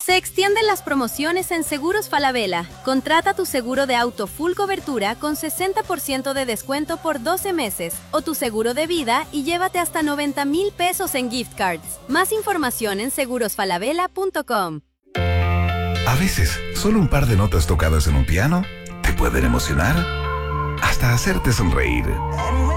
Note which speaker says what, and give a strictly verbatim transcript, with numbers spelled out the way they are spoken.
Speaker 1: Se extienden las promociones en Seguros Falabella. Contrata tu seguro de auto full cobertura con sesenta por ciento de descuento por doce meses o tu seguro de vida y llévate hasta noventa mil pesos en gift cards. Más información en seguros falabella punto com.
Speaker 2: A veces, solo un par de notas tocadas en un piano te pueden emocionar hasta hacerte sonreír.